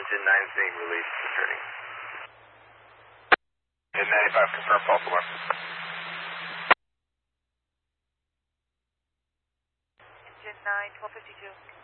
Engine 9 is being released, returning. And 95, confirm false alarm. Engine 9, 1252.